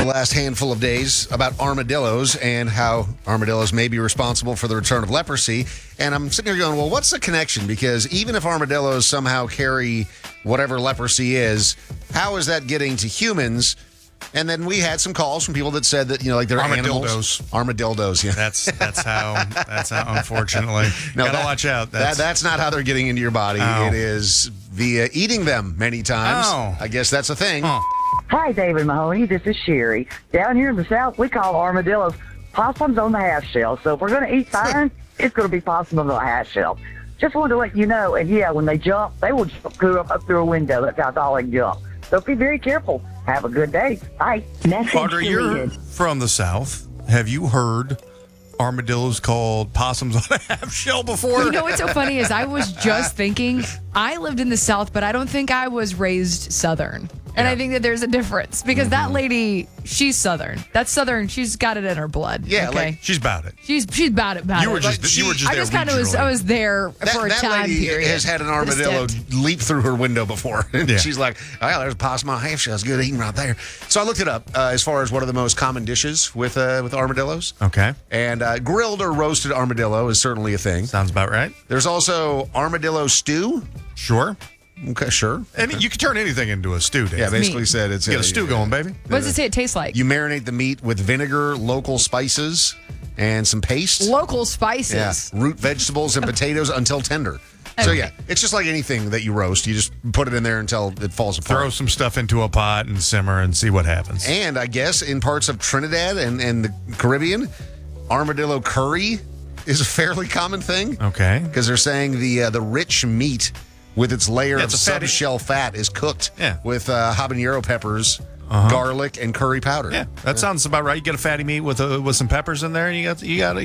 the last handful of days about armadillos and how armadillos may be responsible for the return of leprosy. And I'm sitting here going, well, what's the connection? Because even if armadillos somehow carry whatever leprosy is, how is that getting to humans? And then we had some calls from people that said that, like they're animals. Armadillos, yeah. That's how, unfortunately. No, gotta watch out. That's not how they're getting into your body. Oh. It is via eating them many times. Oh. I guess that's a thing. Oh. Hi, David Mahoney. This is Sherry. Down here in the South, we call armadillos possums on the half shell. So if we're going to eat fine, it's going to be possum on the half shell. Just wanted to let you know. And yeah, when they jump, they will jump up through a window. That's how tall they can jump. So be very careful. Have a good day. Bye. Audrey, you're from the South. Have you heard armadillos called possums on a half shell before? You know what's so funny is I was just thinking, I lived in the South, but I don't think I was raised Southern. And I think that there's a difference because that lady, she's Southern. That's Southern. She's got it in her blood. Yeah, okay? like she's about it. She's about it. You were just I just kind of was. I was there for a that time lady period. has had an armadillo leap through her window before. Yeah. She's like, oh, yeah, there's a possum on a half shell. It's good eating right there. So I looked it up as far as what are the most common dishes with armadillos. Okay. And grilled or roasted armadillo is certainly a thing. Sounds about right. There's also armadillo stew. Sure. Okay, sure. And you can turn anything into a stew, Dave. Yeah, basically said it's Get a stew going, baby. What does it say it tastes like? You marinate the meat with vinegar, local spices, and some paste. Local spices. Yeah, root vegetables and potatoes until tender. So yeah, it's just like anything that you roast. You just put it in there until it falls apart. Throw some stuff into a pot and simmer and see what happens. And I guess in parts of Trinidad and the Caribbean, armadillo curry is a fairly common thing. Okay. Because they're saying the rich meat with its layer of subshell fat is cooked with habanero peppers, garlic, and curry powder. Yeah, that sounds about right. You get a fatty meat with some peppers in there, and you got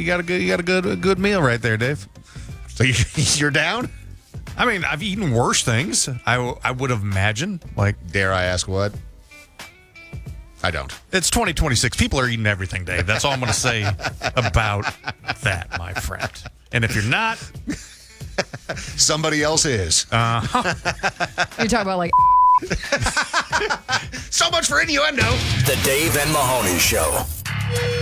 a good meal right there, Dave. So you're down? I mean, I've eaten worse things. I would have imagined. Like, dare I ask what? I don't. It's 2026. People are eating everything, Dave. That's all I'm going to say about that, my friend. And if you're not, somebody else is. You're talking about like. So much for innuendo. The Dave and Mahoney Show.